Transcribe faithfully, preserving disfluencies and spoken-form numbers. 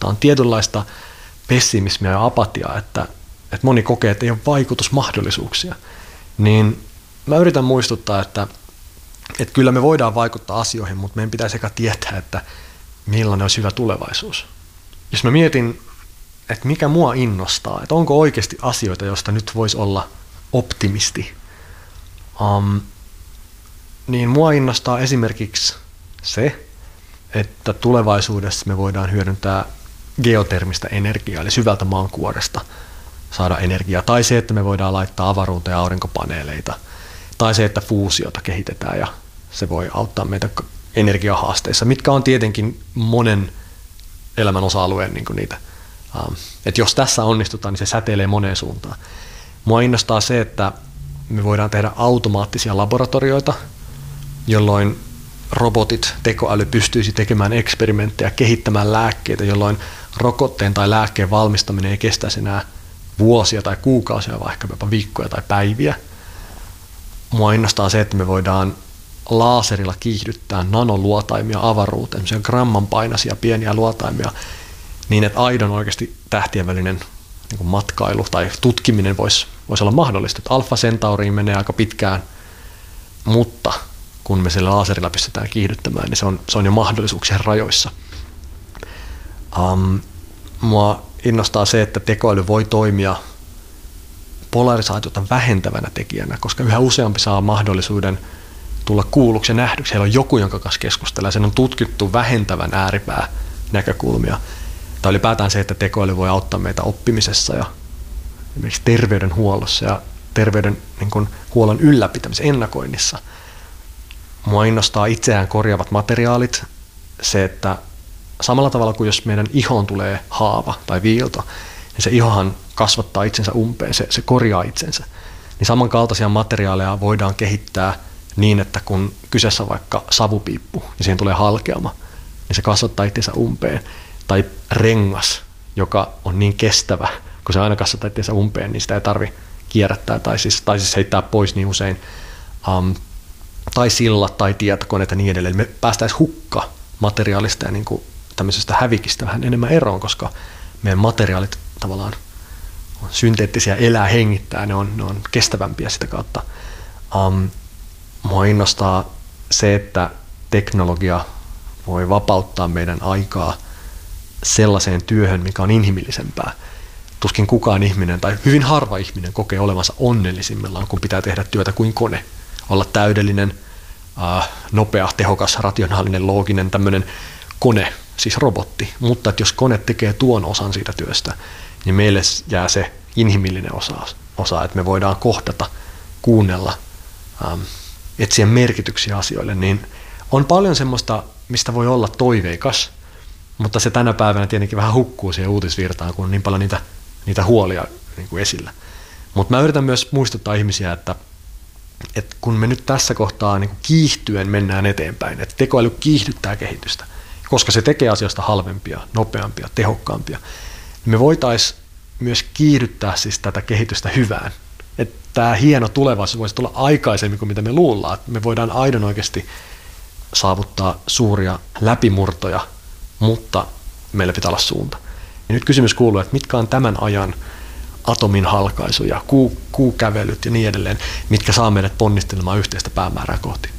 on tietynlaista pessimismiä ja apatiaa, että, että moni kokee, että ei ole vaikutusmahdollisuuksia. Niin mä yritän muistuttaa, että, että kyllä me voidaan vaikuttaa asioihin, mutta meidän pitää sekä tietää, että millainen olisi hyvä tulevaisuus. Jos mä mietin, että mikä mua innostaa, että onko oikeasti asioita, joista nyt voisi olla optimisti, um, niin mua innostaa esimerkiksi se, että tulevaisuudessa me voidaan hyödyntää geotermistä energiaa, eli syvältä maankuoresta saada energiaa, tai se, että me voidaan laittaa avaruuteen aurinkopaneeleita, tai se, että fuusiota kehitetään ja se voi auttaa meitä energiahaasteissa, mitkä on tietenkin monen elämän osa-alueen niin kuin niitä. Että jos tässä onnistutaan, niin se säteilee moneen suuntaan. Mua innostaa se, että me voidaan tehdä automaattisia laboratorioita, jolloin robotit, tekoäly pystyisi tekemään eksperimenttejä, kehittämään lääkkeitä, jolloin rokotteen tai lääkkeen valmistaminen ei kestäisi enää vuosia tai kuukausia, vaikka jopa viikkoja tai päiviä. Mua innostaa se, että me voidaan laaserilla kiihdyttää nanoluotaimia avaruuteen, semmoisia gramman painaisia pieniä luotaimia, niin että aidon oikeasti tähtien välinen niin kuin matkailu tai tutkiminen voisi, voisi olla mahdollista. Että Alpha Centauriin menee aika pitkään, mutta kun me sillä laaserilla pystytään kiihdyttämään, niin se on, se on jo mahdollisuuksien rajoissa. Um, mua innostaa se, että tekoäly voi toimia polarisaatiota vähentävänä tekijänä, koska yhä useampi saa mahdollisuuden tulla kuulluksi ja nähdyksi. Heillä on joku, jonka kanssa keskustellaan. Sen on tutkittu vähentävän ääripää näkökulmia. Tai ylipäätään se, että tekoäly voi auttaa meitä oppimisessa ja esimerkiksi terveydenhuollossa ja terveydenhuollon ylläpitämisen ennakoinnissa. Mua innostaa itseään korjaavat materiaalit. Se, että samalla tavalla kuin jos meidän ihoon tulee haava tai viilto, niin se ihohan kasvattaa itsensä umpeen, se, se korjaa itsensä. Niin samankaltaisia materiaaleja voidaan kehittää niin, että kun kyseessä on vaikka savupiippu ja siihen tulee halkeama, niin se kasvattaa itsensä umpeen. Tai rengas, joka on niin kestävä, kun se aina kasvattaa itsensä umpeen, niin sitä ei tarvitse kierrättää tai siis, tai siis heittää pois niin usein. Um, tai sillat tai tietokoneet ja niin edelleen. Me päästäisiin hukka materiaalista ja niin kuin tämmöisestä hävikistä vähän enemmän eroon, koska meidän materiaalit tavallaan on synteettisiä, elää, hengittää, ne on, ne on kestävämpiä sitä kautta. Um, mua innostaa se, että teknologia voi vapauttaa meidän aikaa sellaiseen työhön, mikä on inhimillisempää. Tuskin kukaan ihminen tai hyvin harva ihminen kokee olevansa onnellisimmillaan, kun pitää tehdä työtä kuin kone. Olla täydellinen, äh, nopea, tehokas, rationaalinen, looginen tämmöinen kone, siis robotti. Mutta että jos kone tekee tuon osan siitä työstä, niin meille jää se inhimillinen osa, osa että me voidaan kohdata, kuunnella, ähm, etsiä merkityksiä asioille. Niin on paljon semmoista, mistä voi olla toiveikas, mutta se tänä päivänä tietenkin vähän hukkuu siihen uutisvirtaan, kun on niin paljon niitä, niitä huolia niin kuin esillä. Mutta mä yritän myös muistuttaa ihmisiä, että, että kun me nyt tässä kohtaa niin kuin kiihtyen mennään eteenpäin, että tekoäly kiihdyttää kehitystä, koska se tekee asioista halvempia, nopeampia, tehokkaampia, niin me voitaisiin myös kiihdyttää siis tätä kehitystä hyvään. Että tämä hieno tulevaisuus voisi tulla aikaisemmin kuin mitä me luullaan. Että me voidaan aidon oikeasti saavuttaa suuria läpimurtoja, mutta meillä pitää olla suunta. Ja nyt kysymys kuuluu, että mitkä on tämän ajan atomin halkaisuja, kuu, kuukävelyt ja niin edelleen, mitkä saa meidät ponnistelemaan yhteistä päämäärää kohti.